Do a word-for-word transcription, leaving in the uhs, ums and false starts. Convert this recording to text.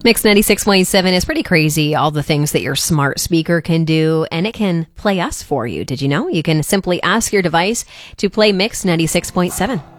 Mix ninety-six point seven is pretty crazy, all the things that your smart speaker can do, and it can play us for you. Did you know? You can simply ask your device to play Mix ninety-six point seven.